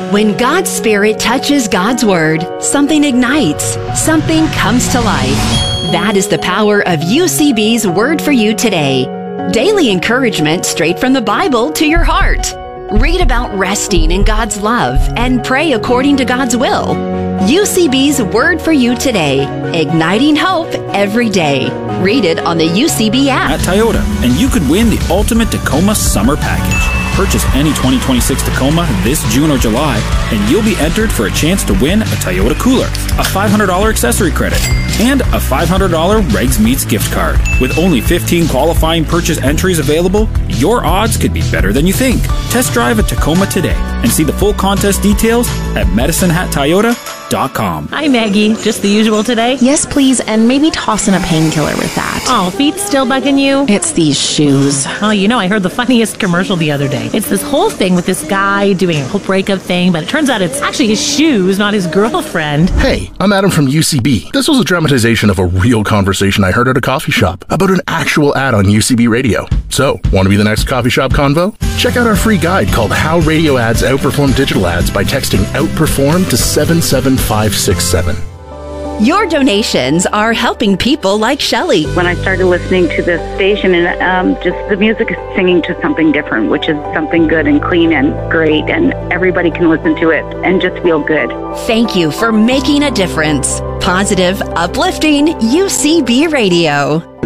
When God's Spirit touches God's Word, something ignites, something comes to life. That is the power of UCB's Word for You today. Daily encouragement straight from the Bible to your heart. Read about resting in God's love and pray according to God's will. UCB's Word for You today, igniting hope every day. Read it on the UCB app. At Toyota, and you could win the ultimate Tacoma summer package. Purchase any 2026 Tacoma this June or July, and you'll be entered for a chance to win a Toyota cooler, a $500 accessory credit, and a $500 Regs Meats gift card. With only 15 qualifying purchase entries available, your odds could be better than you think. Test drive a Tacoma today and see the full contest details at MedicineHatToyota.com. Hi, Maggie. Just the usual today? Yes, please, and maybe toss in a painkiller with that. Oh, feet still bugging you? It's these shoes. Oh, you know, I heard the funniest commercial the other day. It's this whole thing with this guy doing a whole breakup thing, but it turns out it's actually his shoes, not his girlfriend. Hey, I'm Adam from UCB. This was a dramatization of a real conversation I heard at a coffee shop about an actual ad on UCB Radio. So, want to be the next coffee shop convo? Check out our free guide called How Radio Ads Outperform Digital Ads by texting OUTPERFORM to 77567. Your donations are helping people like Shelley. When I started listening to this station, and just the music is singing to something different, which is something good and clean and great, and everybody can listen to it and just feel good. Thank you for making a difference. Positive, uplifting UCB Radio.